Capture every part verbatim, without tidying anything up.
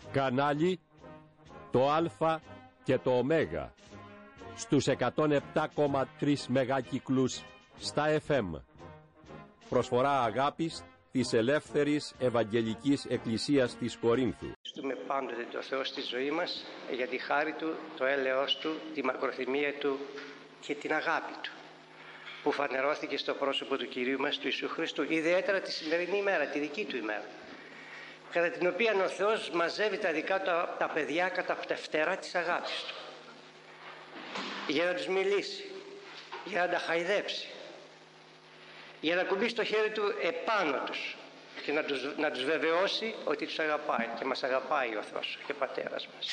Κανάλι το Α και το Ω στους εκατόν επτά κόμμα τρία μεγάκυκλους στα εφ εμ. Προσφορά αγάπης της Ελεύθερης Ευαγγελικής Εκκλησίας της Κορίνθου. Ευχαριστούμε πάντοτε το Θεό στη ζωή μας για τη χάρη Του, το έλεος Του, τη μακροθυμία Του και την αγάπη Του που φανερώθηκε στο πρόσωπο του Κυρίου μας του Ιησού Χριστού, ιδιαίτερα τη σημερινή ημέρα, τη δική Του ημέρα, κατά την οποία ο Θεός μαζεύει τα δικά Του τα παιδιά κατά τα φτερά της αγάπης Του για να τους μιλήσει, για να τα χαϊδέψει, για να κουμπίσει το χέρι Του επάνω τους και να τους, να τους βεβαιώσει ότι τους αγαπάει και μας αγαπάει ο Θεός και ο Πατέρας μας.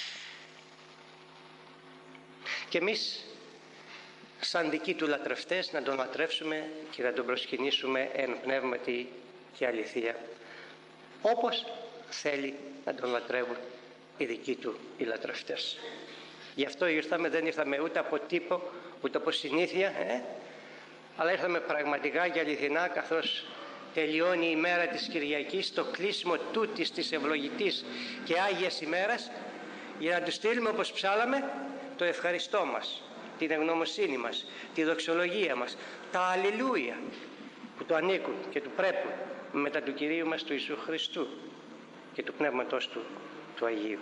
Και εμείς σαν δικοί Του λατρευτές να Τον λατρεύσουμε και να Τον προσκυνήσουμε εν πνεύματι και αληθεία, όπως θέλει να Τον λατρεύουν οι δικοί Του οι λατρευτές. Γι' αυτό ήρθαμε, δεν ήρθαμε ούτε από τύπο ούτε από συνήθεια, ε? αλλά ήρθαμε πραγματικά και αληθινά, καθώς τελειώνει η μέρα της Κυριακής, το κλείσιμο τούτης της ευλογητής και Άγιας ημέρας, για να Του στείλουμε, όπως ψάλαμε, το ευχαριστώ μας, την ευγνωμοσύνη μας, τη δοξολογία μας, τα αλληλούια που Του ανήκουν και Του πρέπουν μετά του Κυρίου μας του Ιησού Χριστού και του Πνεύματος Του, του Αγίου.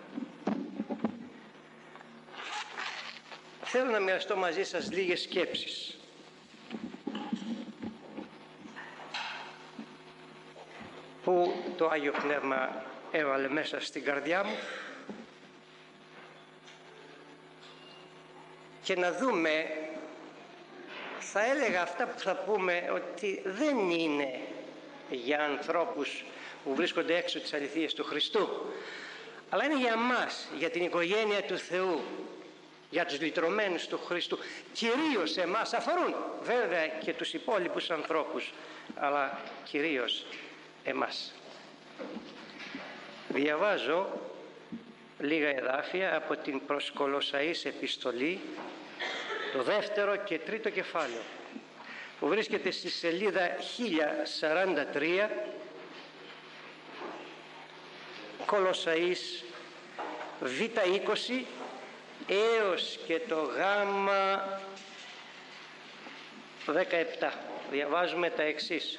Θέλω να μοιραστώ μαζί σας λίγες σκέψεις που το Άγιο Πνεύμα έβαλε μέσα στην καρδιά μου, και να δούμε, θα έλεγα αυτά που θα πούμε, ότι δεν είναι για ανθρώπους που βρίσκονται έξω της αληθείας του Χριστού, αλλά είναι για μας, για την οικογένεια του Θεού, για τους λυτρωμένους του Χριστού. Κυρίως εμάς, αφορούν βέβαια και τους υπόλοιπους ανθρώπους, αλλά κυρίως εμάς. Διαβάζω λίγα εδάφια από την προς Κολοσσαείς επιστολή, το δεύτερο και τρίτο κεφάλαιο, που βρίσκεται στη σελίδα χίλια σαράντα τρία, Κολοσσαείς β είκοσι έως και το γ δεκαεπτά. Διαβάζουμε τα εξής: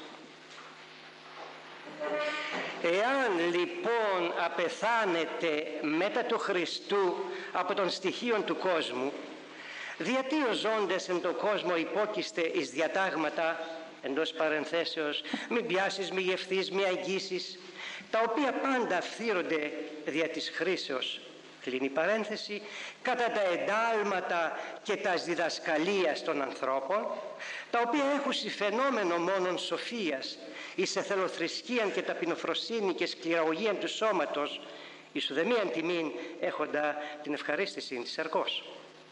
Εάν λοιπόν απεθάνετε μετά του Χριστού από των στοιχείων του κόσμου, διατί ως ζώντες εν το κόσμο υπόκειστε εις διατάγματα, εντός παρενθέσεως, μη πιάσεις, μη γευθείς, μη αγγίσεις, τα οποία πάντα αυθύρονται δια της χρήσεως, κλείνει παρένθεση, κατά τα εντάλματα και τα διδασκαλίας των ανθρώπων, τα οποία έχουν φαινόμενο μόνον σοφίας, εις εθελοθρησκείαν και ταπεινοφροσύνη και σκληραγωγίαν του σώματος, εις ουδεμίαν τιμήν έχοντα την ευχαρίστηση της σαρκός.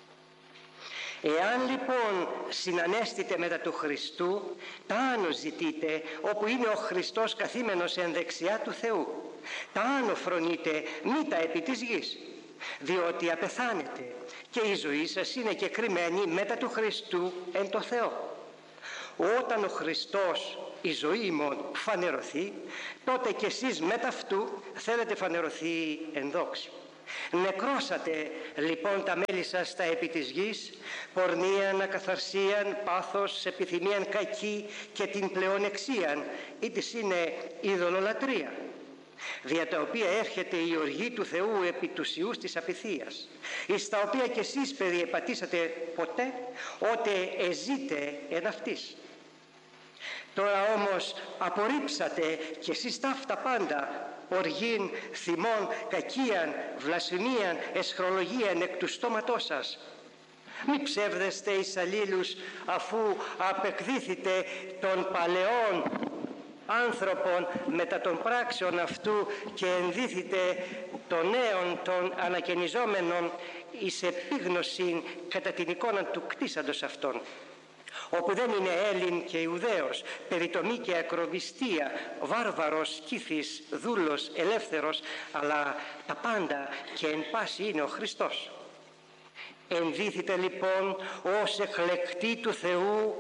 Εάν λοιπόν συνανέστητε μετά του Χριστού, τα άνω ζητείτε, όπου είναι ο Χριστός καθήμενος εν δεξιά του Θεού. Τα άνω φρονείτε, μη τα επί της γης, διότι απεθάνετε και η ζωή σας είναι κεκριμένη μετά του Χριστού εν το Θεό. Όταν ο Χριστός, η ζωή ημών, φανερωθεί, τότε κι εσείς μετά αυτού θέλετε φανερωθεί εν δόξη. Νεκρώσατε λοιπόν τα μέλη σας στα επί της γης, πορνείαν, ακαθαρσίαν, πάθος, επιθυμίαν κακή και την πλεονεξίαν, ή της είναι ειδωλολατρία, δια τα οποία έρχεται η οργή του Θεού επί τους ιούς της απειθίας, εις τα οποία κι εσείς περιεπατήσατε ποτέ, ότε εζείτε εν αυτής. Τώρα όμως απορρίψατε κι εσείς ταύτα πάντα, οργήν, θυμών, κακίαν, βλασφημίαν, εσχρολογίαν εκ του στόματός σας. Μη ψεύδεστε εις αλλήλους, αφού απεκδίθητε των παλαιών άνθρωπον μετά των πράξεων αυτού και ενδύθητε των νέων των ανακαινιζόμενων εις επίγνωση κατά την εικόνα του κτίσαντος αυτών, όπου δεν είναι Έλλην και Ιουδαίος, περιτομή και ακροβιστία, βάρβαρος, σκύθης, δούλος, ελεύθερος, αλλά τα πάντα και εν πάση είναι ο Χριστός. Ενδύθητε λοιπόν ως εκλεκτοί του Θεού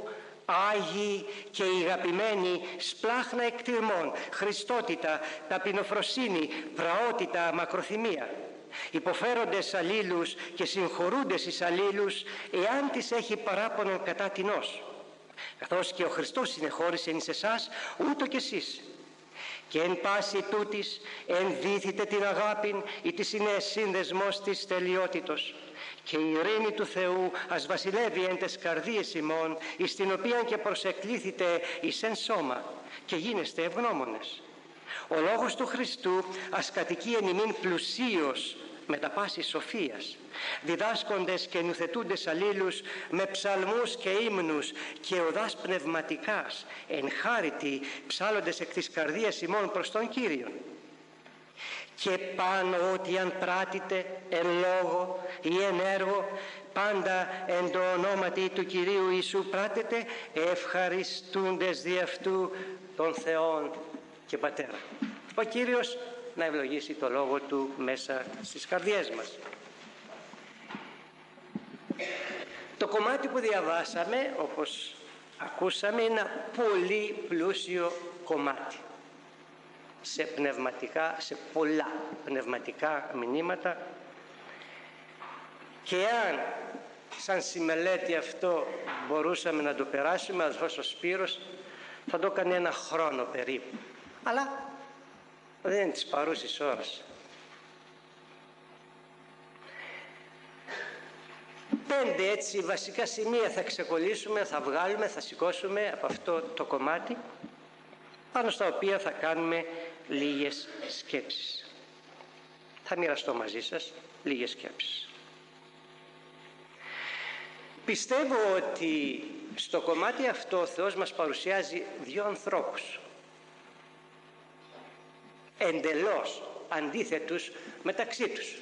Άγιοι και οι αγαπημένοι σπλάχνα εκτιμών, χριστότητα, ταπεινοφροσύνη, πραότητα, μακροθυμία. Υποφέροντες αλλήλους και συγχωρούντες εις αλλήλους, εάν τις έχει παράπονον κατά τινός. Καθώς και ο Χριστός συνεχώρησε εις εσάς, ούτω κι εσείς. Και εν πάση τούτης ενδύθητε την αγάπην, ή της είναι σύνδεσμος της τελειότητος. Και η ειρήνη του Θεού ας βασιλεύει εν τες καρδίες ημών, εις την οποία και προσεκλήθητε εις εν σώμα, και γίνεστε ευγνώμονες. Ο λόγος του Χριστού ας κατοικεί εν ημίν πλουσίως με τα πάσης σοφίας, διδάσκοντες και νουθετούντες αλλήλους με ψαλμούς και ύμνους και οδάς πνευματικάς, εν χάριτι ψάλλοντες εκ της καρδίας ημών προς τον Κύριον. Και πάνω ότι αν πράτητε εν λόγω ή εν έργο, πάντα εν το ονόματι του Κυρίου Ιησού πράτετε, ευχαριστούντες δι' αυτού των Θεών και Πατέρα. Ο Κύριος να ευλογήσει το λόγο Του μέσα στις καρδιές μας. Το κομμάτι που διαβάσαμε, όπως ακούσαμε, είναι ένα πολύ πλούσιο κομμάτι σε πνευματικά, σε πολλά πνευματικά μηνύματα, και αν σαν συμμελέτη αυτό μπορούσαμε να το περάσουμε, αδελφός ο Σπύρος θα το έκανε ένα χρόνο περίπου, αλλά δεν είναι της παρούσης ώρας. Πέντε έτσι βασικά σημεία θα ξεκολλήσουμε, θα βγάλουμε, θα σηκώσουμε από αυτό το κομμάτι, πάνω στα οποία θα κάνουμε λίγες σκέψεις. Θα μοιραστώ μαζί σας λίγες σκέψεις. Πιστεύω ότι στο κομμάτι αυτό ο Θεός μας παρουσιάζει δύο ανθρώπους εντελώς αντίθετους μεταξύ τους.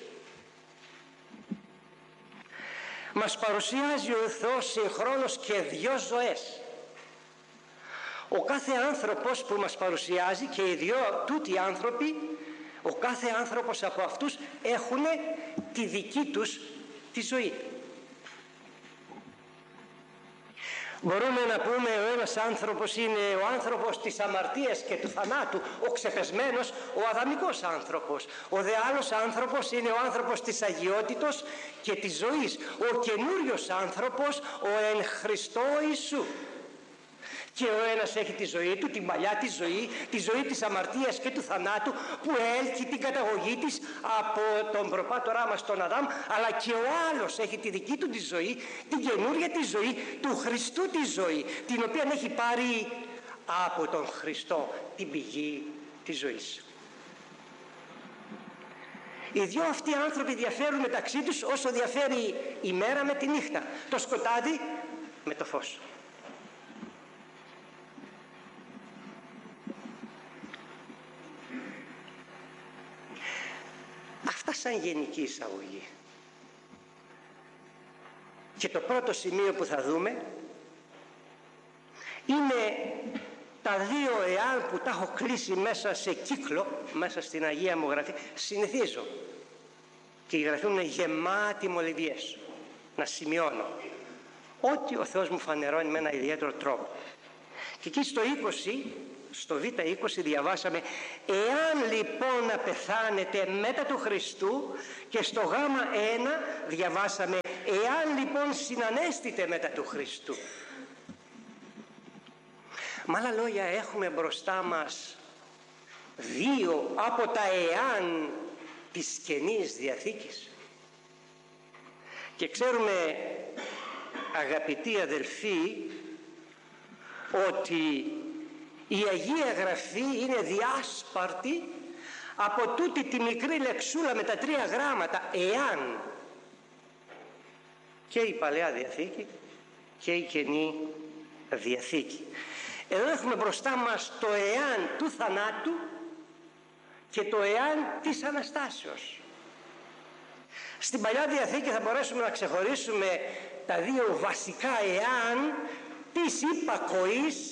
Μας παρουσιάζει ο Θεός συγχρόνως και δύο ζωές. Ο κάθε άνθρωπος που μας παρουσιάζει και οι δύο τούτοι άνθρωποι, ο κάθε άνθρωπος από αυτούς έχουν τη δική τους τη ζωή. Μπορούμε να πούμε ο ένας άνθρωπος είναι ο άνθρωπος της αμαρτίας και του θανάτου, ο ξεπεσμένος, ο αδαμικός άνθρωπος. Ο δε άλλος άνθρωπος είναι ο άνθρωπος της αγιότητος και της ζωής, ο καινούριος άνθρωπος, ο εν Χριστώ Ιησού. Και ο ένας έχει τη ζωή του, την παλιά τη ζωή, τη ζωή της αμαρτίας και του θανάτου, που έλκει την καταγωγή της από τον προπάτορά μας τον Αδάμ, αλλά και ο άλλος έχει τη δική του τη ζωή, την καινούρια τη ζωή, του Χριστού τη ζωή, την οποία έχει πάρει από τον Χριστό, την πηγή της ζωής. Οι δυο αυτοί άνθρωποι διαφέρουν μεταξύ τους όσο διαφέρει η μέρα με τη νύχτα, το σκοτάδι με το φως. Αυτά σαν γενική εισαγωγή. Και το πρώτο σημείο που θα δούμε είναι τα δύο εάν που τα έχω κλείσει μέσα σε κύκλο, μέσα στην Αγία μου Γραφή. Συνηθίζω και η Γραφή μου είναι γεμάτη μολυβιές να σημειώνω ό,τι ο Θεός μου φανερώνει με ένα ιδιαίτερο τρόπο. Και εκεί στο είκοσι, στο Β είκοσι διαβάσαμε εάν λοιπόν να πεθάνετε μετά του Χριστού, και στο Γ ένα διαβάσαμε εάν λοιπόν συνανέστητε μετά του Χριστού. Με άλλα λόγια, έχουμε μπροστά μας δύο από τα εάν της Καινής Διαθήκης. Και ξέρουμε, αγαπητοί αδελφοί, ότι η Αγία Γραφή είναι διάσπαρτη από τούτη τη μικρή λεξούλα με τα τρία γράμματα εάν. Και η Παλαιά Διαθήκη και η Καινή Διαθήκη. Εδώ έχουμε μπροστά μας το εάν του θανάτου και το εάν της Αναστάσεως. Στην Παλιά Διαθήκη θα μπορέσουμε να ξεχωρίσουμε τα δύο βασικά εάν της υπακοής,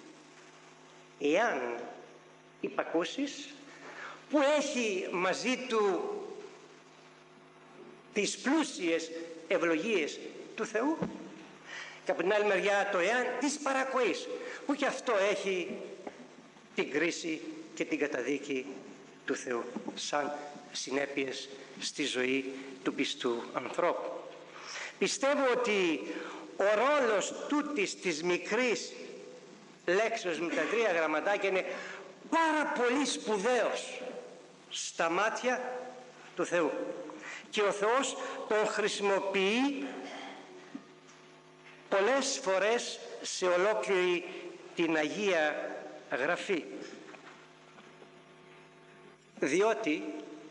εάν υπακούσεις, που έχει μαζί του τις πλούσιες ευλογίες του Θεού, Και από την άλλη μεριά το εάν της παρακοής, που και αυτό έχει την κρίση και την καταδίκη του Θεού σαν συνέπειες στη ζωή του πιστού ανθρώπου. Πιστεύω ότι ο ρόλος τούτης της μικρής λέξεως με τα τρία γραμματάκια είναι πάρα πολύ σπουδαίος στα μάτια του Θεού και ο Θεός τον χρησιμοποιεί πολλές φορές σε ολόκληρη την Αγία Γραφή, διότι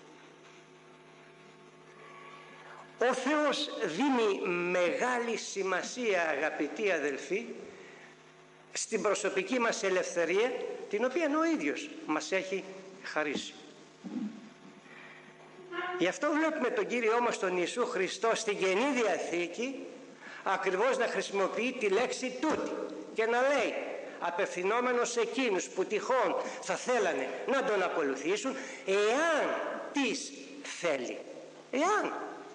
ο Θεός δίνει μεγάλη σημασία, αγαπητοί αδελφοί, στην προσωπική μας ελευθερία, την οποία ο ίδιος μας έχει χαρίσει. Γι' αυτό βλέπουμε τον Κύριό μας τον Ιησού Χριστό στην Καινή Διαθήκη ακριβώς να χρησιμοποιεί τη λέξη τούτη και να λέει, απευθυνόμενος σε εκείνους που τυχόν θα θέλανε να τον ακολουθήσουν, εάν τις θέλει. Εάν.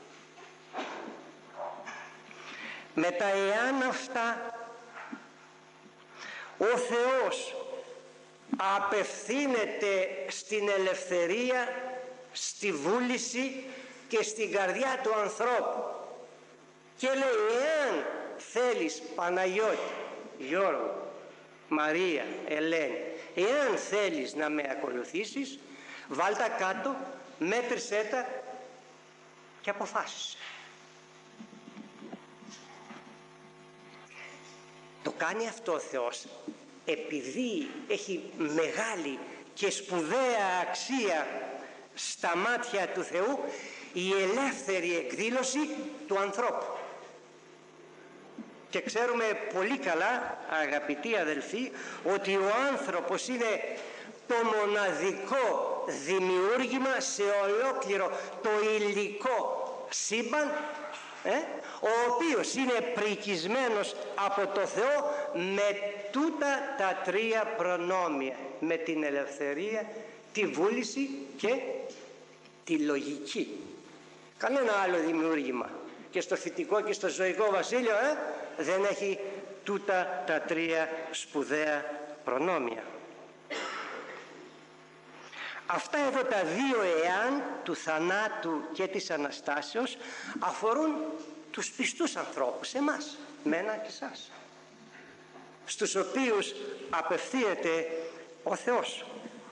Με τα εάν αυτά ο Θεός απευθύνεται στην ελευθερία, στη βούληση και στην καρδιά του ανθρώπου και λέει, εάν θέλεις Παναγιώτη, Γιώργο, Μαρία, Ελένη, εάν θέλεις να με ακολουθήσεις, βάλ τα κάτω, μέτρησέ τα και αποφάσισε. Το κάνει αυτό ο Θεός επειδή έχει μεγάλη και σπουδαία αξία στα μάτια του Θεού η ελεύθερη εκδήλωση του ανθρώπου. Και ξέρουμε πολύ καλά, αγαπητοί αδελφοί, ότι ο άνθρωπος είναι το μοναδικό δημιούργημα σε ολόκληρο το υλικό σύμπαν, ε, ο οποίος είναι πρικισμένος από το Θεό με τούτα τα τρία προνόμια, με την ελευθερία, τη βούληση και τη λογική. Κανένα άλλο δημιούργημα και στο φυτικό και στο ζωικό βασίλειο ε, δεν έχει τούτα τα τρία σπουδαία προνόμια. Αυτά εδώ τα δύο εάν του θανάτου και της Αναστάσεως αφορούν τους πιστούς ανθρώπους, εμάς, μένα και εσάς, στους οποίους απευθύνεται ο Θεός.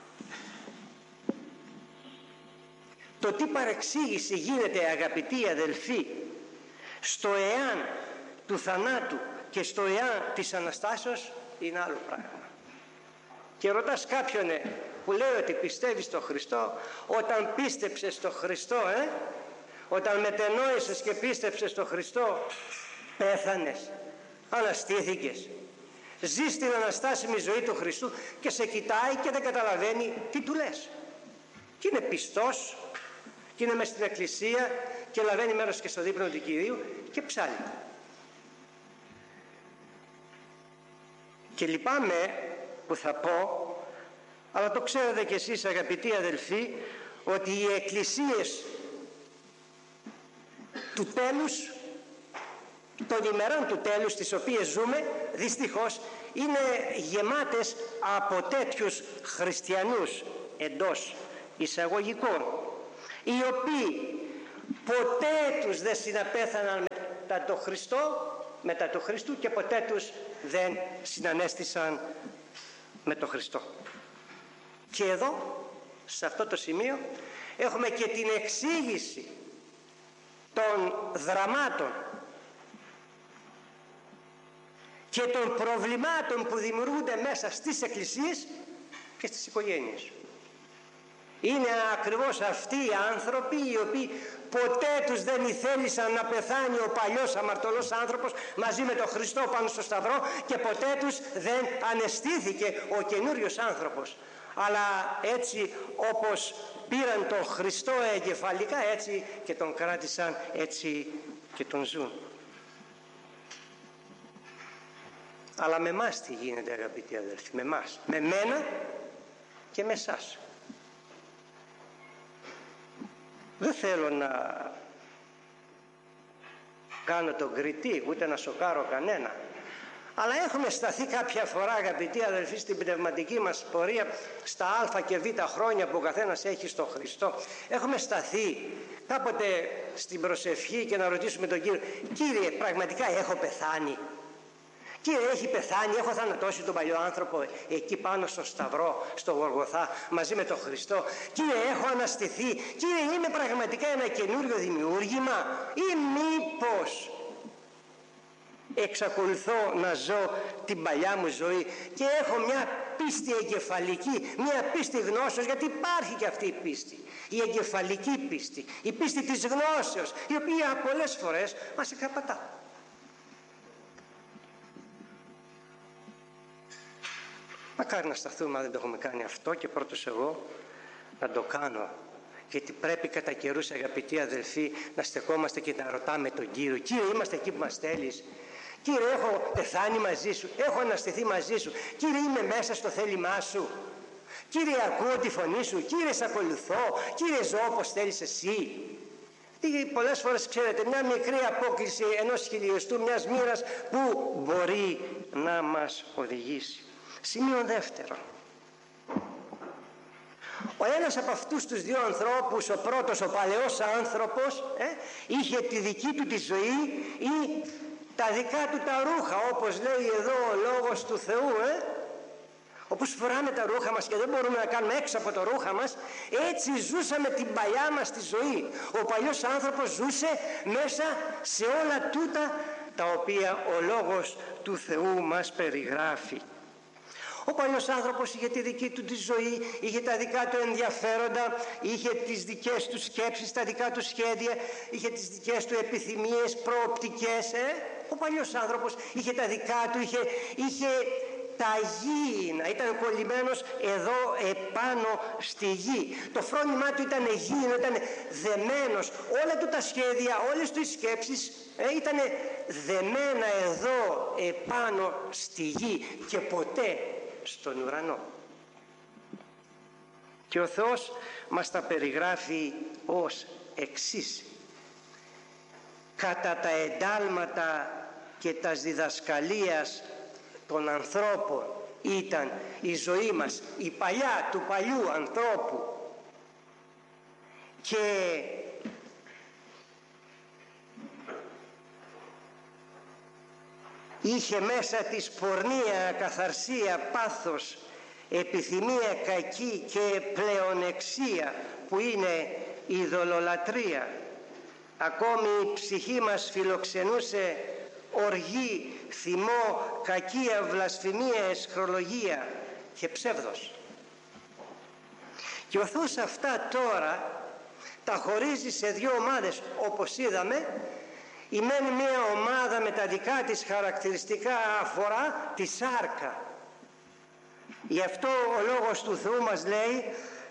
Το τι παρεξήγηση γίνεται, αγαπητοί αδελφοί, στο εάν του θανάτου και στο εάν της Αναστάσεως είναι άλλο πράγμα. Και ρωτάς κάποιον ε, που λέει ότι πιστεύει στο Χριστό, όταν πίστεψες στο Χριστό, ε, όταν μετενόησες και πίστεψες στο Χριστό, πέθανες, αναστήθηκες. Ζεις την αναστάσιμη ζωή του Χριστού και σε κοιτάει και δεν καταλαβαίνει τι του λες. Και είναι πιστός και είναι μες στην εκκλησία και λαβαίνει μέρος και στο δείπνο του Κυρίου και ψάλλει. Και λυπάμαι που θα πω, αλλά το ξέρετε κι εσείς, αγαπητοί αδελφοί, ότι οι εκκλησίες του τέλους, των ημερών του τέλους τις οποίες ζούμε, δυστυχώς είναι γεμάτες από τέτοιους χριστιανούς εντός εισαγωγικών, οι οποίοι ποτέ τους δεν συναπέθαναν μετά το Χριστό, μετά το Χριστού και ποτέ τους δεν συνανέστησαν με το Χριστό. Και εδώ, σε αυτό το σημείο, έχουμε και την εξήγηση των δραμάτων και των προβλημάτων που δημιουργούνται μέσα στις εκκλησίες και στις οικογένειες. Είναι ακριβώς αυτοί οι άνθρωποι οι οποίοι ποτέ τους δεν ηθέλησαν να πεθάνει ο παλιός αμαρτωλός άνθρωπος μαζί με τον Χριστό πάνω στο σταυρό και ποτέ τους δεν αναισθήθηκε ο καινούριος άνθρωπος. Αλλά έτσι όπως πήραν τον Χριστό εγκεφαλικά, έτσι και τον κράτησαν, έτσι και τον ζουν. Αλλά με εμάς τι γίνεται, αγαπητοί αδελφοί, με εμάς, με μένα και με εσάς. Δεν θέλω να κάνω τον κριτή, ούτε να σοκάρω κανένα. Αλλά έχουμε σταθεί κάποια φορά, αγαπητοί αδελφοί, στην πνευματική μας πορεία, στα α και β χρόνια που ο καθένας έχει στο Χριστό. Έχουμε σταθεί κάποτε στην προσευχή και να ρωτήσουμε τον Κύριο: Κύριε, πραγματικά έχω πεθάνει? Κύριε, έχει πεθάνει, έχω θανατώσει τον παλιό άνθρωπο εκεί πάνω στο Σταυρό, στο Γολγοθά, μαζί με τον Χριστό? Κύριε, έχω αναστηθεί? Κύριε, είμαι πραγματικά ένα καινούριο δημιούργημα? Ή μήπως εξακολουθώ να ζω την παλιά μου ζωή και έχω μια πίστη εγκεφαλική, μια πίστη γνώσεως, γιατί υπάρχει και αυτή η πίστη, η εγκεφαλική πίστη, η πίστη της γνώσεως, η οποία πολλές φορές μας εκαπατά. Μακάρι να σταθούμε, αν δεν το έχουμε κάνει αυτό, και πρώτος εγώ να το κάνω. Γιατί πρέπει κατά καιρούς, αγαπητοί αδελφοί, να στεκόμαστε και να ρωτάμε τον Κύριο: Κύριε, είμαστε εκεί που μας θέλεις? Κύριε, έχω πεθάνει μαζί σου, έχω αναστηθεί μαζί σου? Κύριε, είμαι μέσα στο θέλημά σου? Κύριε, ακούω τη φωνή σου? Κύριε, σε ακολουθώ? Κύριε, ζω όπως θέλεις εσύ? Τι, πολλές φορές, ξέρετε, μια μικρή απόκληση ενός χιλιοστού μιας μοίρας που μπορεί να μας οδηγήσει. Σημείο δεύτερο. Ο ένας από αυτούς τους δύο ανθρώπους, ο πρώτος, ο παλαιός άνθρωπος, ε, είχε τη δική του τη ζωή ή τα δικά του τα ρούχα, όπως λέει εδώ ο Λόγος του Θεού, ε, όπως φοράμε τα ρούχα μας και δεν μπορούμε να κάνουμε έξω από το ρούχα μας, έτσι ζούσαμε την παλιά μας τη ζωή. Ο παλιός άνθρωπος ζούσε μέσα σε όλα τούτα τα οποία ο Λόγος του Θεού μας περιγράφει. Ο παλιός άνθρωπος είχε τη δική του τη ζωή, είχε τα δικά του ενδιαφέροντα, είχε τις δικές του σκέψεις, τα δικά του σχέδια, είχε τις δικές του επιθυμίες, προοπτικές. Ε? Ο παλιός άνθρωπος είχε τα δικά του, είχε, είχε τα γήινα, ήταν κολλημένος εδώ επάνω στη γη. Το φρόνημά του ήταν γήινο, ήταν δεμένος. Όλα του τα σχέδια, όλες του οι σκέψεις ε, ήταν δεμένα εδώ επάνω στη γη και ποτέ στον ουρανό. Και ο Θεός μας τα περιγράφει ως εξής: κατά τα εντάλματα και τα διδασκαλίας των ανθρώπων ήταν η ζωή μας, η παλιά του παλιού ανθρώπου, και είχε μέσα της πορνεία, ακαθαρσία, πάθος, επιθυμία κακή και πλεονεξία που είναι η ειδωλολατρεία. Ακόμη η ψυχή μας φιλοξενούσε οργή, θυμό, κακία, βλασφημία, αισχρολογία και ψεύδος. Και ο Θεός αυτά τώρα τα χωρίζει σε δύο ομάδες, όπως είδαμε. Η μεν μία ομάδα με τα δικά της χαρακτηριστικά αφορά τη σάρκα. Γι' αυτό ο Λόγος του Θεού μας λέει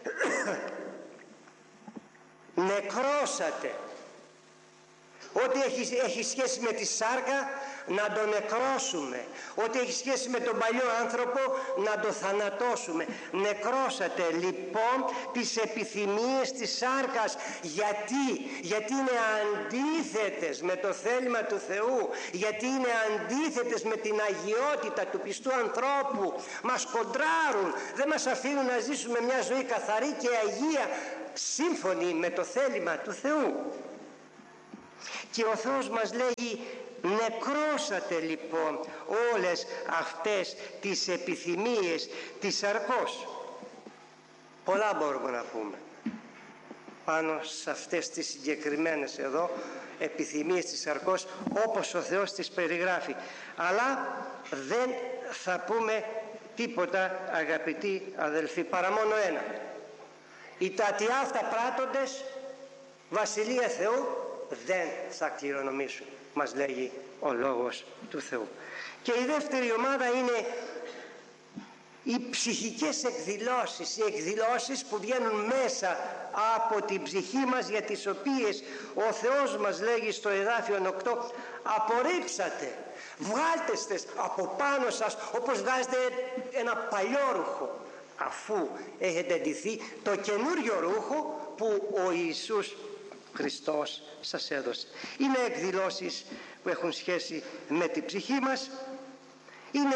νεκρώσατε. Ό,τι έχει, έχει σχέση με τη σάρκα να το νεκρώσουμε. Ό,τι έχει σχέση με τον παλιό άνθρωπο να το θανατώσουμε. Νεκρώσατε λοιπόν τις επιθυμίες της σάρκας. Γιατί? Γιατί είναι αντίθετες με το θέλημα του Θεού. Γιατί είναι αντίθετες με την αγιότητα του πιστού ανθρώπου. Μας κοντράρουν. Δεν μας αφήνουν να ζήσουμε μια ζωή καθαρή και αγία, σύμφωνη με το θέλημα του Θεού. Και ο Θεός μας λέει νεκρώσατε λοιπόν όλες αυτές τις επιθυμίες της σαρκός. Πολλά μπορούμε να πούμε πάνω σε αυτές τις συγκεκριμένες εδώ επιθυμίες της σαρκός, όπως ο Θεός τις περιγράφει. Αλλά δεν θα πούμε τίποτα, αγαπητοί αδελφοί, παρά μόνο ένα: οι τατοι αυτά πράττοντες Βασιλεία Θεού δεν θα κληρονομήσουν, μας λέγει ο Λόγος του Θεού. Και η δεύτερη ομάδα είναι οι ψυχικές εκδηλώσεις, οι εκδηλώσεις που βγαίνουν μέσα από την ψυχή μας, για τις οποίες ο Θεός μας λέγει στο εδάφιο οκτώ: απορρίψατε, βγάλτε στες από πάνω σας όπως βγάζετε ένα παλιό ρούχο, αφού έχετε ντυθεί το καινούριο ρούχο που ο Ιησούς Χριστός σας έδωσε. Είναι εκδηλώσεις που έχουν σχέση με την ψυχή μας, είναι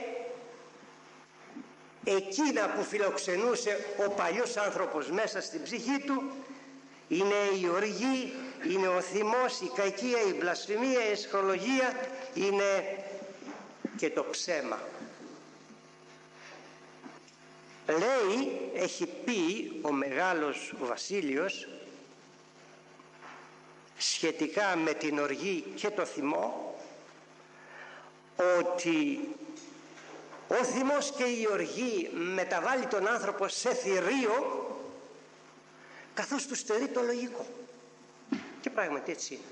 εκείνα που φιλοξενούσε ο παλιός άνθρωπος μέσα στην ψυχή του, είναι η οργή, είναι ο θυμός, η κακία, η βλασφημία, η αισχρολογία, είναι και το ψέμα. Λέει, έχει πει ο Μεγάλος Βασίλειος σχετικά με την οργή και το θυμό, ότι ο θυμός και η οργή μεταβάλλει τον άνθρωπο σε θηρίο, καθώς του στερεί το λογικό. Και πράγματι έτσι είναι.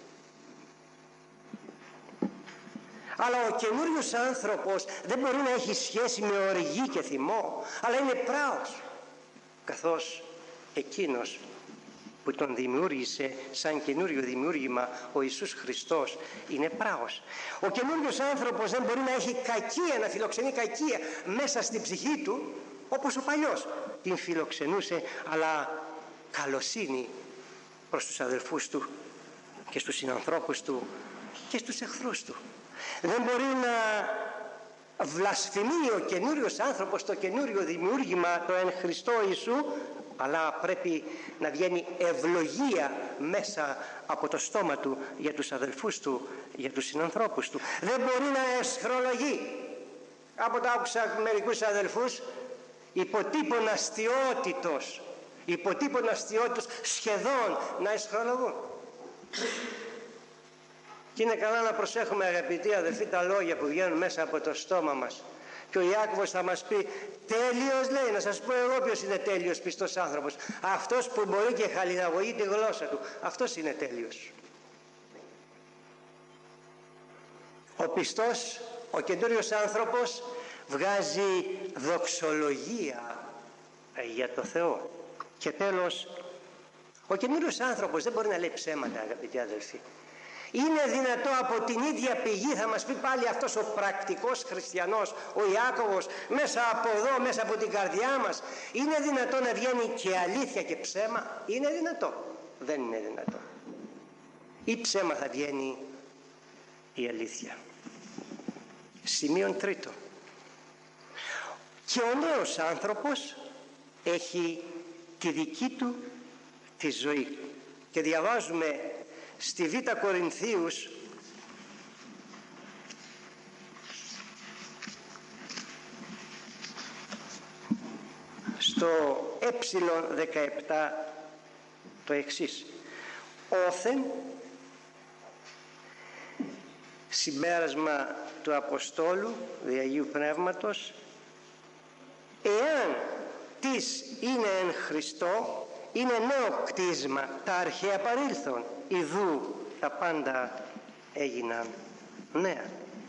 Αλλά ο καινούριος άνθρωπος δεν μπορεί να έχει σχέση με οργή και θυμό, αλλά είναι πράος, καθώς εκείνος που τον δημιούργησε σαν καινούριο δημιούργημα ο Ιησούς Χριστός είναι πράος. Ο καινούριος άνθρωπος δεν μπορεί να έχει κακία, να φιλοξενεί κακία μέσα στην ψυχή του, όπως ο παλιός την φιλοξενούσε, αλλά καλοσύνη προς τους αδελφούς του και στους συνανθρώπους του και στους εχθρούς του. Δεν μπορεί να βλασφημεί ο καινούριος άνθρωπος το καινούριο δημιούργημα, το εν Χριστώ Ιησού, αλλά πρέπει να βγαίνει ευλογία μέσα από το στόμα του για τους αδελφούς του, για τους συνανθρώπους του. Δεν μπορεί να αισχρολογεί. Από τα άκουσα μερικούς αδελφούς υποτύπων αστιότητος, υποτύπων αστιότητος σχεδόν να αισχρολογούν. Και είναι καλά να προσέχουμε, αγαπητοί αδελφοί, τα λόγια που βγαίνουν μέσα από το στόμα μας. Και ο Ιάκωβος θα μας πει, τέλειος λέει, να σας πω εγώ ποιος είναι τέλειος πιστός άνθρωπος. Αυτός που μπορεί και χαλιναγωγεί τη γλώσσα του. Αυτός είναι τέλειος. Ο πιστός, ο καινούριος άνθρωπος βγάζει δοξολογία για το Θεό. Και τέλος, ο καινούριος άνθρωπος δεν μπορεί να λέει ψέματα, αγαπητοί αδελφοί. Είναι δυνατό από την ίδια πηγή, θα μας πει πάλι αυτός ο πρακτικός χριστιανός, ο Ιάκωβος, μέσα από εδώ, μέσα από την καρδιά μας, είναι δυνατό να βγαίνει και αλήθεια και ψέμα? Είναι δυνατό? Δεν είναι δυνατό. Ή ψέμα θα βγαίνει η αλήθεια. Σημείον τρίτο. Και ο νέος άνθρωπος έχει τη δική του τη ζωή. Και διαβάζουμε στη Β' Κορινθίους στο ε δεκαεπτά το εξής: όθεν, συμπέρασμα του Αποστόλου δι' Αγίου Πνεύματος, εάν τις είναι εν Χριστώ, είναι νέο κτίσμα, τα αρχαία παρήλθον, ιδού τα πάντα έγιναν νέα.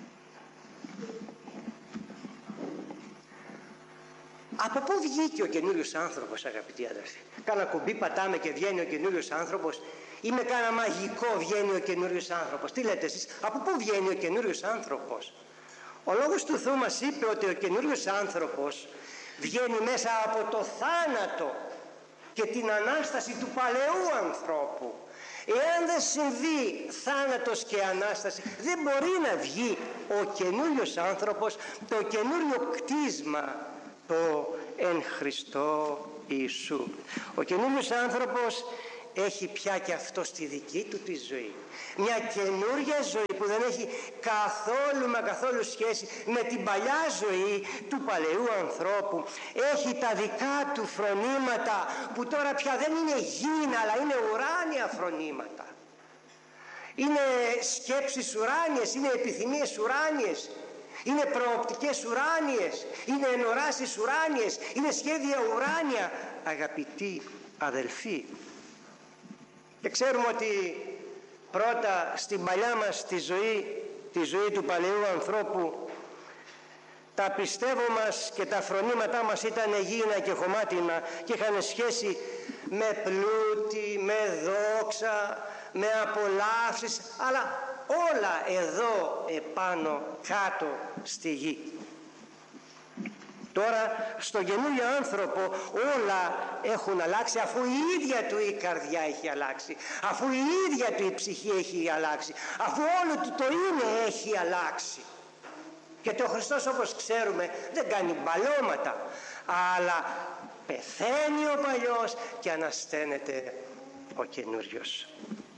Από πού βγήκε ο καινούριος άνθρωπος, αγαπητοί αδελφοί? Κάνα κουμπί πατάμε και βγαίνει ο καινούριος άνθρωπος, ή με κάνα μαγικό βγαίνει ο καινούριος άνθρωπος? Τι λέτε εσείς? Από πού βγαίνει ο καινούριος άνθρωπος? Ο Λόγος του Θεού μας είπε ότι ο καινούριος άνθρωπος βγαίνει μέσα από το θάνατο και την Ανάσταση του παλαιού ανθρώπου. Εάν δεν συμβεί θάνατος και Ανάσταση, δεν μπορεί να βγει ο καινούριος άνθρωπος, το καινούριο κτίσμα, το εν Χριστώ Ιησού. Ο καινούριος άνθρωπος έχει πια και αυτό στη δική του τη ζωή. Μια καινούρια ζωή που δεν έχει καθόλου μα καθόλου σχέση με την παλιά ζωή του παλαιού ανθρώπου. Έχει τα δικά του φρονήματα που τώρα πια δεν είναι γήινα, αλλά είναι ουράνια φρονήματα. Είναι σκέψεις ουράνιες, είναι επιθυμίες ουράνιες, είναι προοπτικές ουράνιες, είναι ενοράσεις ουράνιες, είναι σχέδια ουράνια, αγαπητοί αδελφοί. Και ξέρουμε ότι πρώτα στην παλιά μας τη ζωή, τη ζωή του παλαιού ανθρώπου, τα πιστεύω μας και τα φρονήματά μας ήταν γήινα και χωμάτινα και είχαν σχέση με πλούτη, με δόξα, με απολαύσεις, αλλά όλα εδώ επάνω κάτω στη γη. Τώρα στον καινούριο άνθρωπο όλα έχουν αλλάξει, αφού η ίδια του η καρδιά έχει αλλάξει, αφού η ίδια του η ψυχή έχει αλλάξει, αφού όλο του το είναι έχει αλλάξει. Γιατί ο Χριστός, όπως ξέρουμε, δεν κάνει μπαλώματα, αλλά πεθαίνει ο παλιός και ανασταίνεται ο καινούριος.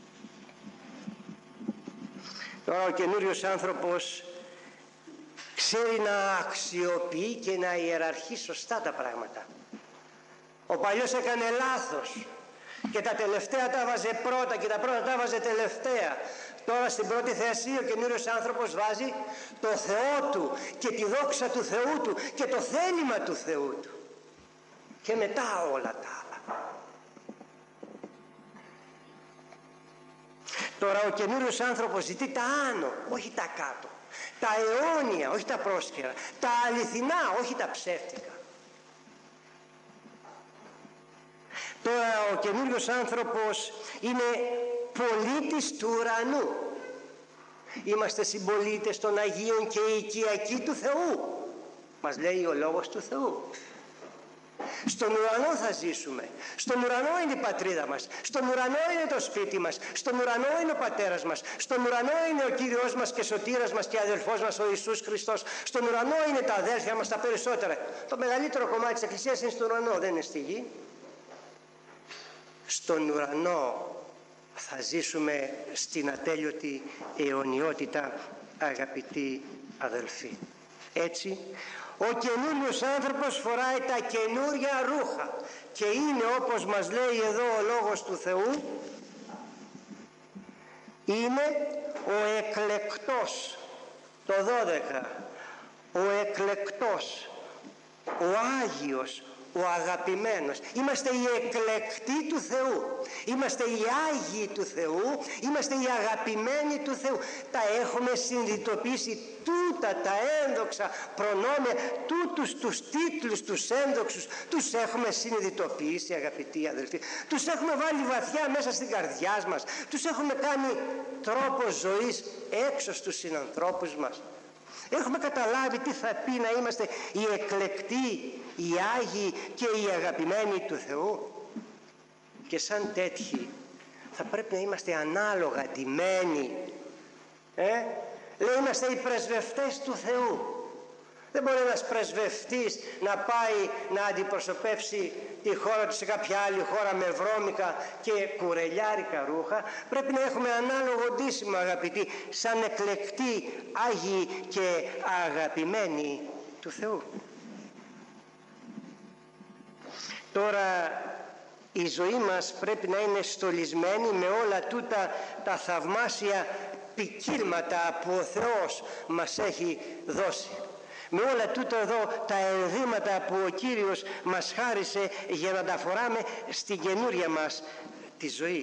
Τώρα ο καινούριος άνθρωπος ξέρει να αξιοποιεί και να ιεραρχεί σωστά τα πράγματα. Ο παλιός έκανε λάθος και τα τελευταία τα βάζε πρώτα και τα πρώτα τα βάζε τελευταία. Τώρα στην πρώτη θέση ο καινούριος άνθρωπος βάζει το Θεό του και τη δόξα του Θεού του και το θέλημα του Θεού του. Και μετά όλα τα άλλα. Τώρα ο καινούριος άνθρωπος ζητεί τα άνω, όχι τα κάτω. Τα αιώνια, όχι τα πρόσχερα. Τα αληθινά, όχι τα ψεύτικα. Τώρα ο καινούριος άνθρωπος είναι πολίτης του ουρανού. Είμαστε συμπολίτες των Αγίων και οικιακοί του Θεού. Μας λέει ο Λόγος του Θεού. Στον ουρανό θα ζήσουμε. Στον ουρανό είναι η πατρίδα μας. Στον ουρανό είναι το σπίτι μας. Στον ουρανό είναι ο πατέρας μας. Στον ουρανό είναι ο Κύριος μας και σωτήρας μας και αδελφός μας ο Ιησούς Χριστός. Στον ουρανό είναι τα αδέλφια μας τα περισσότερα. Το μεγαλύτερο κομμάτι της Εκκλησίας είναι στον ουρανό, δεν είναι στη γη. Στον ουρανό θα ζήσουμε στην ατέλειωτη αιωνιότητα, αγαπητοί αδελφοί. Έτσι ο καινούριος άνθρωπος φοράει τα καινούρια ρούχα και είναι, όπως μας λέει εδώ ο Λόγος του Θεού, είναι ο εκλεκτός. Το δώδεκα, ο εκλεκτός, ο Άγιος, ο αγαπημένος. Είμαστε οι εκλεκτοί του Θεού, είμαστε οι Άγιοι του Θεού, είμαστε οι αγαπημένοι του Θεού. Τα έχουμε συνειδητοποιήσει τούτα τα ένδοξα προνόμια, τούτους τους τίτλους τους ένδοξους, τους έχουμε συνειδητοποιήσει, αγαπητοί αδελφοί. Τους έχουμε βάλει βαθιά μέσα στην καρδιά μας, τους έχουμε κάνει τρόπο ζωής έξω στους συνανθρώπους μας. Έχουμε καταλάβει τι θα πει να είμαστε οι εκλεκτοί, οι Άγιοι και οι αγαπημένοι του Θεού. Και σαν τέτοιοι θα πρέπει να είμαστε ανάλογα ντυμένοι. Ε? Λέει, είμαστε οι πρεσβευτές του Θεού. Δεν μπορεί ένας πρεσβευτής να πάει να αντιπροσωπεύσει τη χώρα του σε κάποια άλλη χώρα με βρώμικα και κουρελιάρικα ρούχα. Πρέπει να έχουμε ανάλογο ντύσιμο, αγαπητοί, σαν εκλεκτοί, Άγιοι και αγαπημένοι του Θεού. Τώρα η ζωή μας πρέπει να είναι στολισμένη με όλα τούτα τα θαυμάσια ποικίλματα που ο Θεός μας έχει δώσει. Με όλα τούτα εδώ τα ενδύματα που ο Κύριος μας χάρισε για να τα φοράμε στην καινούρια μας τη ζωή.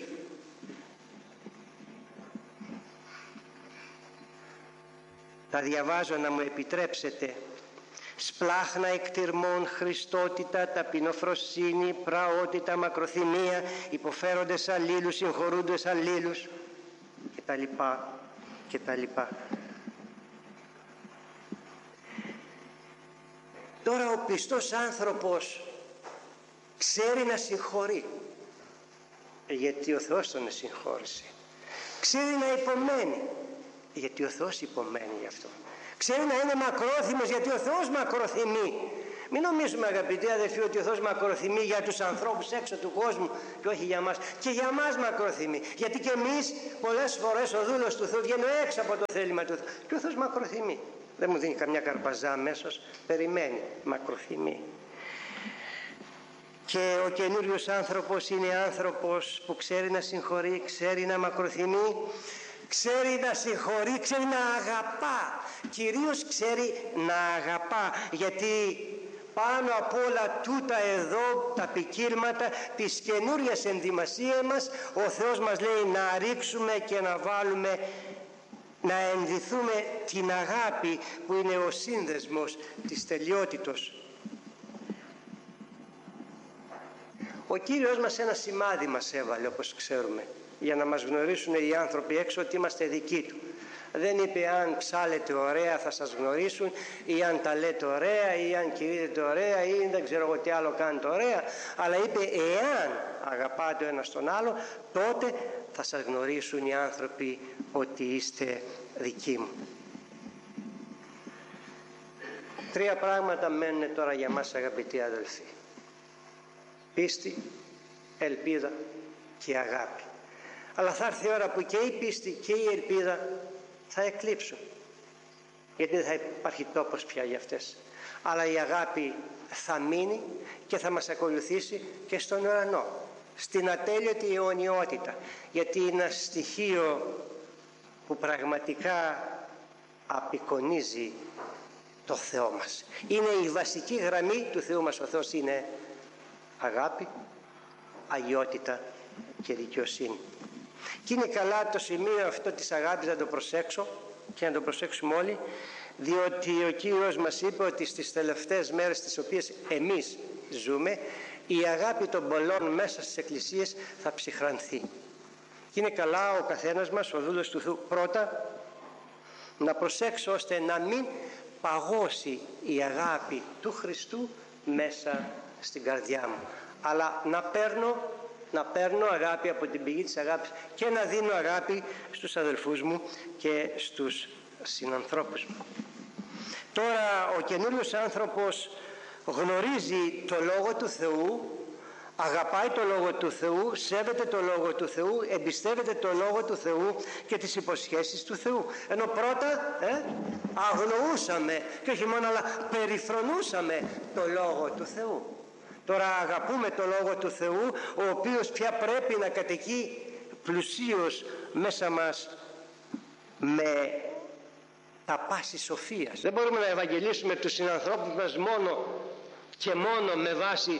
Τα διαβάζω, να μου επιτρέψετε. Σπλάχνα εκτιρμών, χριστότητα, ταπεινοφροσύνη, πραότητα, μακροθυμία, υποφέροντες αλλήλους, συγχωρούντες αλλήλους και τα λοιπά και τα λοιπά. Τώρα ο πιστός άνθρωπος ξέρει να συγχωρεί, γιατί ο Θεός τον συγχώρησε. Ξέρει να υπομένει, γιατί ο Θεός υπομένει γι' αυτό. Ξέρει να είναι μακρόθυμος, γιατί ο Θεός μακροθυμεί. Μην νομίζουμε, αγαπητοί αδελφοί, ότι ο Θεός μακροθυμεί για τους ανθρώπους έξω του κόσμου και όχι για μας. Και για μας μακροθυμεί. Γιατί και εμείς πολλές φορές ο δούλος του Θεού βγαίνει έξω από το θέλημα του Θεού. Και ο Θεός μακροθυμεί. Δεν μου δίνει καμιά καρπαζά αμέσως, περιμένει, μακροθυμεί. Και ο καινούριος άνθρωπος είναι άνθρωπος που ξέρει να συγχωρεί, ξέρει να μακροθυμεί, ξέρει να συγχωρεί, ξέρει να αγαπά. Κυρίως ξέρει να αγαπά, γιατί πάνω απ' όλα τούτα εδώ τα ποικίλματα της καινούριας ενδυμασίας μας, ο Θεός μας λέει να ρίξουμε και να βάλουμε, να ενδυθούμε την αγάπη που είναι ο σύνδεσμος της τελειότητος. Ο Κύριος μας ένα σημάδι μας έβαλε, όπως ξέρουμε, για να μας γνωρίσουν οι άνθρωποι έξω ότι είμαστε δικοί Του. Δεν είπε αν ψάλετε ωραία θα σας γνωρίσουν, ή αν τα λέτε ωραία, ή αν κηρύτετε ωραία, ή δεν ξέρω εγώ τι άλλο κάνετε ωραία, αλλά είπε εάν αγαπάτε ο ένας τον άλλο, τότε θα σας γνωρίσουν οι άνθρωποι ότι είστε δικοί μου. Τρία πράγματα μένουν τώρα για μας, αγαπητοί αδελφοί: πίστη, ελπίδα και αγάπη. Αλλά θα έρθει η ώρα που και η πίστη και η ελπίδα θα εκλείψουν, γιατί δεν θα υπάρχει τόπος πια για αυτές. Αλλά η αγάπη θα μείνει και θα μας ακολουθήσει και στον ουρανό, στην ατέλειωτη αιωνιότητα, γιατί είναι ένα στοιχείο που πραγματικά απεικονίζει το Θεό μας. Είναι η βασική γραμμή του Θεού μας. Ο Θεός είναι αγάπη, αγιότητα και δικαιοσύνη. Και είναι καλά το σημείο αυτό της αγάπης να το προσέξω και να το προσέξουμε όλοι, διότι ο Κύριος μας είπε ότι στις τελευταίες μέρες τις οποίες εμείς ζούμε, η αγάπη των πολλών μέσα στις εκκλησίες θα ψυχρανθεί. Και είναι καλά ο καθένας μας, ο δούλος του Θεού, πρώτα να προσέξω ώστε να μην παγώσει η αγάπη του Χριστού μέσα στην καρδιά μου, αλλά να παίρνω, να παίρνω αγάπη από την πηγή της αγάπης και να δίνω αγάπη στους αδελφούς μου και στους συνανθρώπους μου. Τώρα ο καινούριος άνθρωπος γνωρίζει το Λόγο του Θεού, αγαπάει το Λόγο του Θεού, σέβεται το Λόγο του Θεού, εμπιστεύεται το Λόγο του Θεού και τις υποσχέσεις του Θεού. Ενώ πρώτα ε, αγνοούσαμε και όχι μόνο, αλλά περιφρονούσαμε το Λόγο του Θεού. Τώρα αγαπούμε το Λόγο του Θεού, ο οποίος πια πρέπει να κατοικεί πλουσίως μέσα μας με τα πάση σοφίας. Δεν μπορούμε να ευαγγελίσουμε τους συνανθρώπους μας μόνο και μόνο με βάση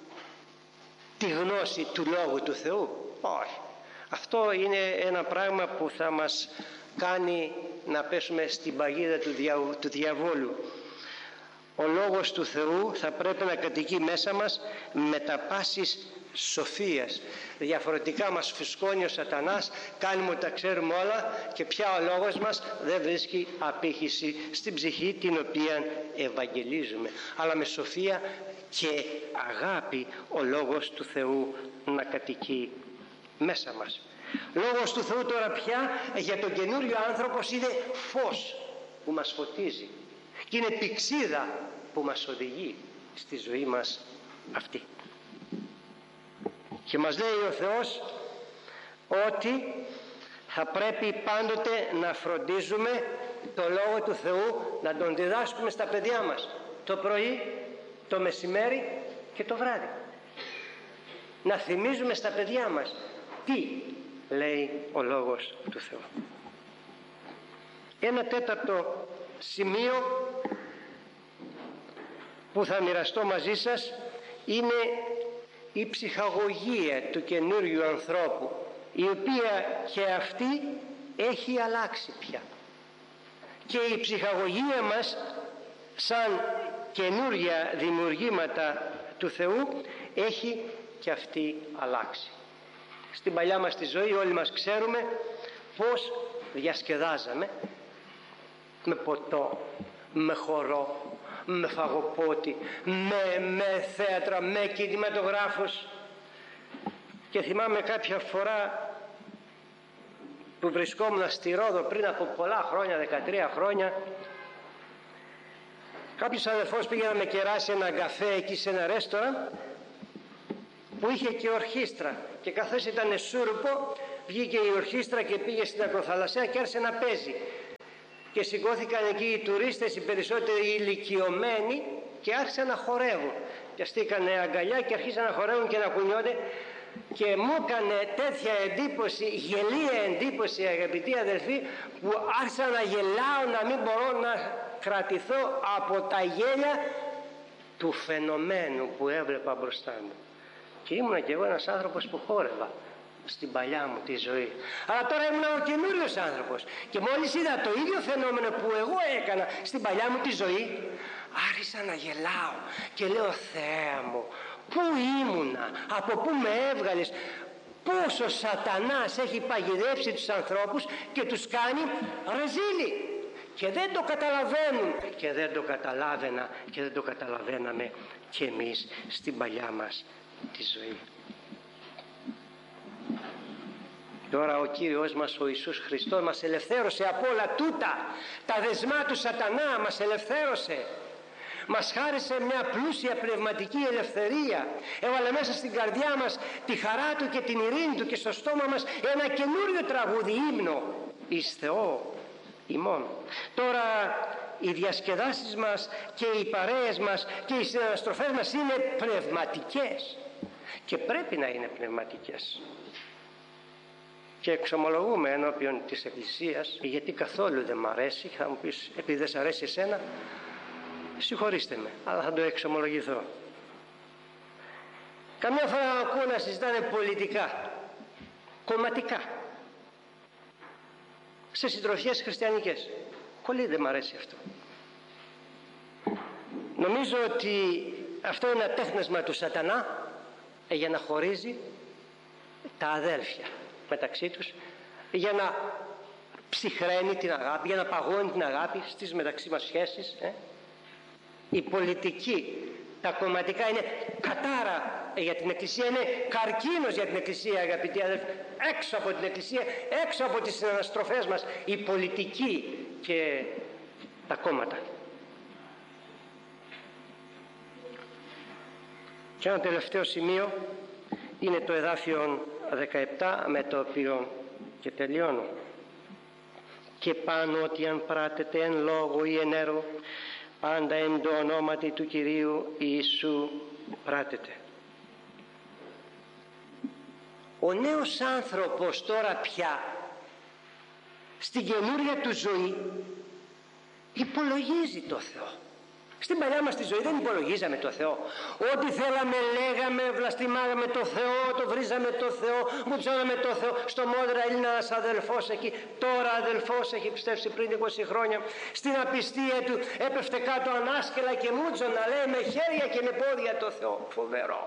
τη γνώση του Λόγου του Θεού. Όχι. Αυτό είναι ένα πράγμα που θα μας κάνει να πέσουμε στην παγίδα του, δια, του διαβόλου. Ο Λόγος του Θεού θα πρέπει να κατοικεί μέσα μας με τα πάσης σοφίας. Διαφορετικά μας φουσκώνει ο σατανάς, κάνουμε ότι τα ξέρουμε όλα και πια ο λόγος μας δεν βρίσκει απήχηση στην ψυχή την οποία ευαγγελίζουμε. Αλλά με σοφία και αγάπη ο Λόγος του Θεού να κατοικεί μέσα μας. Λόγος του Θεού τώρα πια για τον καινούριο άνθρωπο είναι φως που μας φωτίζει και είναι πηξίδα που μας οδηγεί στη ζωή μας αυτή. Και μας λέει ο Θεός ότι θα πρέπει πάντοτε να φροντίζουμε το Λόγο του Θεού, να τον διδάσκουμε στα παιδιά μας το πρωί, το μεσημέρι και το βράδυ. Να θυμίζουμε στα παιδιά μας τι λέει ο Λόγος του Θεού. Ένα τέταρτο σημείο που θα μοιραστώ μαζί σας είναι η ψυχαγωγία του καινούριου ανθρώπου, η οποία και αυτή έχει αλλάξει πια. Και η ψυχαγωγία μας σαν καινούρια δημιουργήματα του Θεού έχει και αυτή αλλάξει. Στην παλιά μας τη ζωή όλοι μας ξέρουμε πώς διασκεδάζαμε με ποτό, με χορό, με φαγοπότη, με, με θέατρα, με κινηματογράφους. Και θυμάμαι κάποια φορά που βρισκόμουν στη Ρόδο πριν από πολλά χρόνια, δεκατρία χρόνια, κάποιος αδερφός πήγε να με κεράσει ένα καφέ εκεί σε ένα ρέστορα που είχε και ορχήστρα, και καθώς ήταν σούρουπο βγήκε η ορχήστρα και πήγε στην ακροθαλασσία και άρχισε να παίζει. Και σηκώθηκαν εκεί οι τουρίστες, οι περισσότεροι ηλικιωμένοι, και άρχισαν να χορεύουν. Πιαστήκανε αγκαλιά και αρχίσαν να χορεύουν και να κουνιόνται, και μου έκανε τέτοια εντύπωση, γελία εντύπωση, αγαπητοί αδελφοί, που άρχισα να γελάω, να μην μπορώ να κρατηθώ από τα γέλια του φαινομένου που έβλεπα μπροστά μου. Και ήμουνα κι εγώ ένας άνθρωπος που χόρευα στην παλιά μου τη ζωή. Αλλά τώρα ήμουν ο καινούριος άνθρωπος και μόλις είδα το ίδιο φαινόμενο που εγώ έκανα στην παλιά μου τη ζωή, άρχισα να γελάω και λέω, Θεέ μου, πού ήμουνα, από πού με έβγαλες, Πώς ο σατανάς έχει παγιδεύσει τους ανθρώπους και τους κάνει ρεζίλοι. Και δεν το καταλαβαίνουν. Και δεν το καταλάβαινα και δεν το καταλαβαίναμε και εμείς στην παλιά μας τη ζωή. Τώρα ο Κύριος μας, ο Ιησούς Χριστός, μας ελευθέρωσε από όλα τούτα. Τα δεσμά του σατανά μας ελευθέρωσε. Μας χάρισε μια πλούσια πνευματική ελευθερία. Έβαλε μέσα στην καρδιά μας τη χαρά του και την ειρήνη του και στο στόμα μας ένα καινούριο τραγούδι, ύμνο εις Θεό ημών. Τώρα οι διασκεδάσεις μας και οι παρέες μας και οι συναναστροφές μας είναι πνευματικές και πρέπει να είναι πνευματικές. Και εξομολογούμε ενώπιον της Εκκλησίας, γιατί καθόλου δεν μ' αρέσει. Θα μου πεις, επειδή δεν σ' αρέσει εσένα, συγχωρήστε με, αλλά θα το εξομολογηθώ. Καμιά φορά ακούω να συζητάνε πολιτικά, κομματικά, σε συντροφιές χριστιανικές. Πολύ δεν μ' αρέσει αυτό. Νομίζω ότι αυτό είναι ένα τέχνασμα του σατανά για να χωρίζει τα αδέλφια μεταξύ τους, για να ψυχραίνει την αγάπη, για να παγώνει την αγάπη στις μεταξύ μας σχέσεις. Ε? Η πολιτική, τα κομματικά είναι κατάρα για την Εκκλησία, είναι καρκίνος για την Εκκλησία, αγαπητοί αδελφοί. Έξω από την Εκκλησία, έξω από τις συναναστροφές μας, η πολιτική και τα κόμματα. Και ένα τελευταίο σημείο είναι το εδάφιο δεκαεπτά, με το οποίο και τελειώνω. Και πάνω ότι αν πράτετε εν λόγω ή εν έργο, πάντα εν το ονόματι του Κυρίου Ιησού πράτετε. Ο νέος άνθρωπος τώρα πια στην καινούρια του ζωή υπολογίζει το Θεό. Στην παλιά μας τη ζωή δεν υπολογίζαμε το Θεό. Ό,τι θέλαμε λέγαμε, βλαστημάγαμε το Θεό, το βρίζαμε το Θεό, μουτσώναμε το Θεό. Στο Μόδρα είναι ένας αδελφός εκεί, τώρα αδελφός, έχει πιστέψει πριν είκοσι χρόνια. Στην απιστία του έπεφτε κάτω ανάσκελα και μουτσώνα, λέει, με χέρια και με πόδια το Θεό. Φοβερό.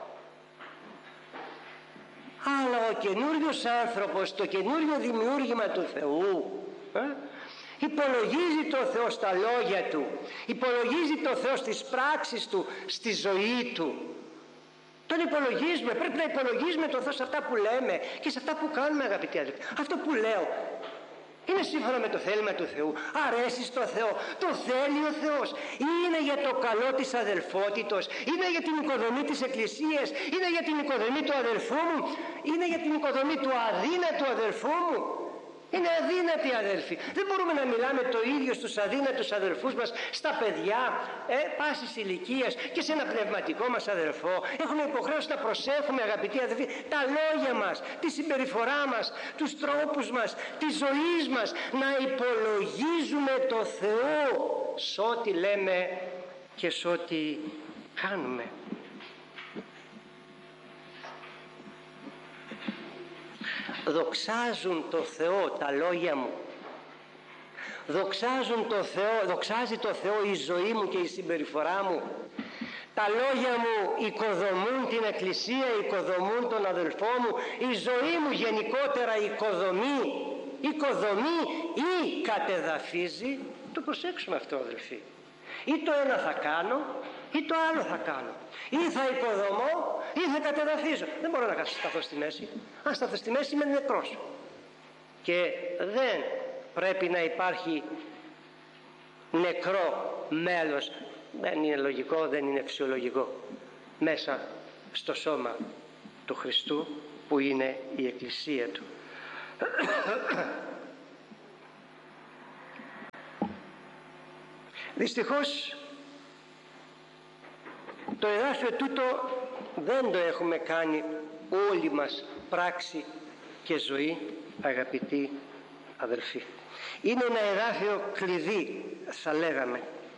Αλλά ο καινούριος άνθρωπος, το καινούριο δημιούργημα του Θεού, ε, υπολογίζει το Θεό στα λόγια του, υπολογίζει το Θεό στις πράξεις του, στη ζωή του. Τον υπολογίζουμε, πρέπει να υπολογίζουμε το Θεό σε αυτά που λέμε και σε αυτά που κάνουμε, αγαπητοί αδελφοί. Αυτό που λέω είναι σύμφωνα με το θέλημα του Θεού, αρέσει στο Θεό, το θέλει ο Θεός, είναι για το καλό της αδελφότητος, είναι για την οικοδομή της Εκκλησίας, είναι για την οικοδομή του αδελφού μου, είναι για την οικοδομή του αδύνατου αδελφού μου. Είναι αδύνατοι αδέλφοι. Δεν μπορούμε να μιλάμε το ίδιο στους αδύνατους αδελφούς μας, στα παιδιά ε, πάσης ηλικίας και σε ένα πνευματικό μας αδελφό. Έχουμε υποχρέωση να προσέχουμε, αγαπητοί αδελφοί, τα λόγια μας, τη συμπεριφορά μας, τους τρόπους μας, τη ζωή μας, να υπολογίζουμε το Θεό σε ό,τι λέμε και σε ό,τι κάνουμε. Δοξάζουν το Θεό τα λόγια μου, δοξάζουν το Θεό, δοξάζει το Θεό η ζωή μου και η συμπεριφορά μου. Τα λόγια μου οικοδομούν την Εκκλησία, οικοδομούν τον αδελφό μου, η ζωή μου γενικότερα οικοδομεί, οικοδομεί ή κατεδαφίζει. Το προσέξουμε αυτό, αδελφοί. Ή το ένα θα κάνω ή το άλλο θα κάνω. Ή θα οικοδομώ ή θα κατεδαφίζω. Δεν μπορώ να σταθώ στη μέση. Αν σταθώ στη μέση είμαι νεκρός. Και δεν πρέπει να υπάρχει νεκρό μέλος. Δεν είναι λογικό, δεν είναι φυσιολογικό μέσα στο σώμα του Χριστού που είναι η Εκκλησία του. Δυστυχώς το εδάφιο τούτο δεν το έχουμε κάνει όλοι μας πράξη και ζωή, αγαπητοί αδελφοί. Είναι ένα εδάφιο κλειδί, θα λέγαμε.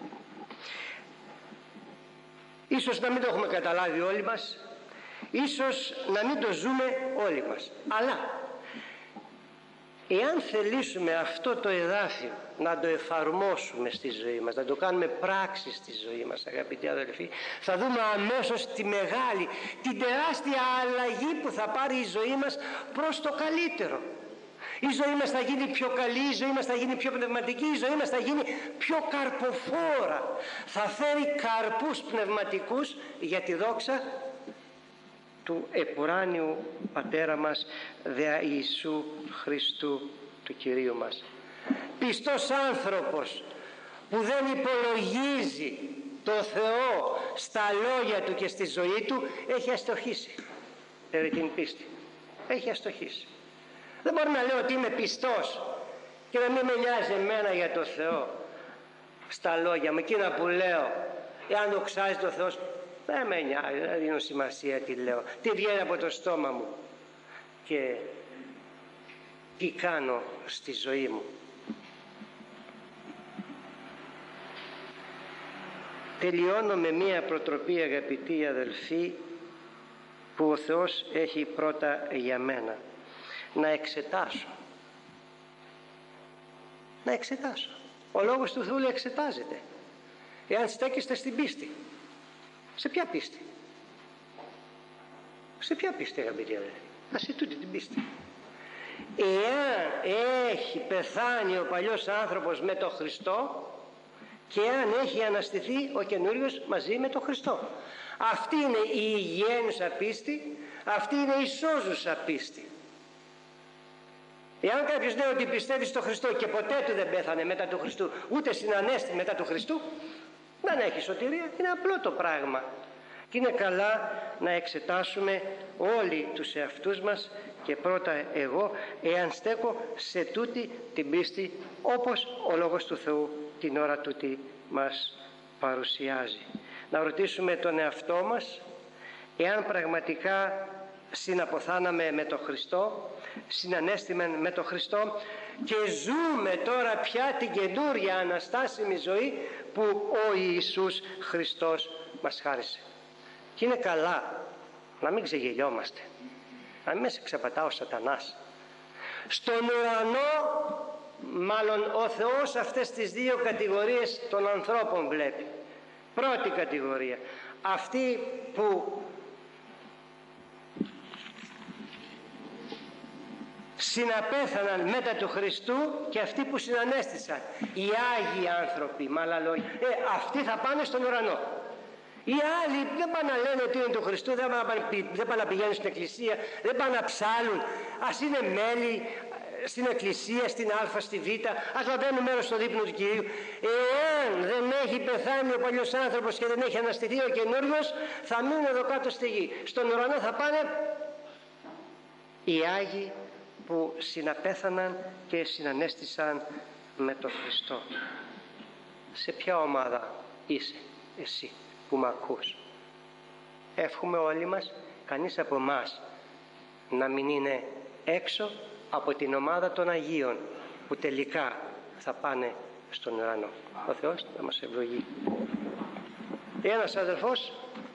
Ίσως να μην το έχουμε καταλάβει όλοι μας, ίσως να μην το ζούμε όλοι μας, αλλά Εάν θελήσουμε αυτό το εδάφιο να το εφαρμόσουμε στη ζωή μας, να το κάνουμε πράξη στη ζωή μας, αγαπητοί αδελφοί, θα δούμε αμέσως τη μεγάλη, την τεράστια αλλαγή που θα πάρει η ζωή μας προς το καλύτερο. Η ζωή μας θα γίνει πιο καλή, η ζωή μας θα γίνει πιο πνευματική, η ζωή μας θα γίνει πιο καρποφόρα. Θα φέρει καρπούς πνευματικούς για τη δόξα του επουράνιου Πατέρα μας, δια Ιησού Χριστού του Κυρίου μας. Πιστός άνθρωπος που δεν υπολογίζει το Θεό στα λόγια του και στη ζωή του, έχει αστοχήσει περί την πίστη. Έχει αστοχήσει. Δεν μπορώ να λέω ότι είμαι πιστός και να μην με νοιάζει εμένα για το Θεό στα λόγια μου, εκείνα που λέω, εάν δοξάζει το Θεό, δεν με νοιάζει, δεν δίνω σημασία τι λέω, τι βγαίνει από το στόμα μου και τι κάνω στη ζωή μου. Τελειώνω με μία προτροπή, αγαπητοί αδελφοί, που ο Θεός έχει πρώτα για μένα. Να εξετάσω. Να εξετάσω. Ο λόγος του Θεού εξετάζεται. Εάν στέκεστε στην πίστη. Σε ποια πίστη? Σε ποια πίστη, αγαπητοί αδελφοί? Α, σε τούτη την πίστη. Εάν έχει πεθάνει ο παλιός άνθρωπος με τον Χριστό και αν έχει αναστηθεί ο καινούριος μαζί με τον Χριστό. Αυτή είναι η υγιαίνουσα πίστη, αυτή είναι η σώζουσα πίστη. Εάν κάποιος λέει ότι πιστεύει στο Χριστό και ποτέ του δεν πέθανε μετά του Χριστού, ούτε συνανέστη μετά του Χριστού, δεν έχει σωτηρία. Είναι απλό το πράγμα. Και είναι καλά να εξετάσουμε όλοι τους εαυτούς μας και πρώτα εγώ, εάν στέκω σε τούτη την πίστη όπως ο Λόγος του Θεού την ώρα τούτη μας παρουσιάζει. Να ρωτήσουμε τον εαυτό μας εάν πραγματικά συναποθάναμε με τον Χριστό, συνανέστημεν με τον Χριστό και ζούμε τώρα πια την καινούρια αναστάσιμη ζωή που ο Ιησούς Χριστός μας χάρισε. Και είναι καλά να μην ξεγελιόμαστε, να μην σε ξεπατά ο σατανάς. Στον ουρανό, μάλλον ο Θεός αυτές τις δύο κατηγορίες των ανθρώπων βλέπει. Πρώτη κατηγορία, αυτοί που συναπέθαναν μετά του Χριστού και αυτοί που συνανέστησαν, οι Άγιοι άνθρωποι, με άλλα λόγια, ε, αυτοί θα πάνε στον ουρανό. Οι άλλοι δεν πάνε να λένε ότι είναι του Χριστού, δεν πάνε, δεν πάνε να πηγαίνουν στην εκκλησία, δεν πάνε να ψάλουν, ας είναι μέλη στην εκκλησία, στην Α, στη Β, ας λαμβάνουν μέρος στο δείπνο του Κυρίου. Εάν δεν έχει πεθάνει ο παλιός άνθρωπος και δεν έχει αναστηθεί ο καινούριος, θα μείνουν εδώ κάτω στη γη. Στον ουρανό θα πάνε οι Άγιοι που συναπέθαναν και συνανέστησαν με τον Χριστό. Σε ποια ομάδα είσαι εσύ που μ' ακούς? Εύχομαι όλοι μας, κανείς από εμάς να μην είναι έξω από την ομάδα των Αγίων που τελικά θα πάνε στον ουρανό. Ο Θεός να μας ευλογεί. Ένας αδελφός,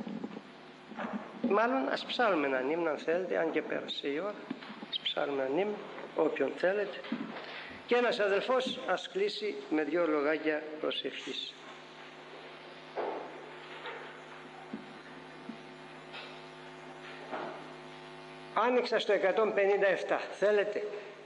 μάλλον ας ψάλουμε έναν ύμνο αν θέλετε, αν και πέρασε η ώρα, ας ψάλουμε έναν ύμνο, όποιον θέλετε, και ένας αδελφός ας κλείσει με δυο λογάκια προσευχής. Άνοιξα στο εκατόν πενήντα επτά, θέλετε?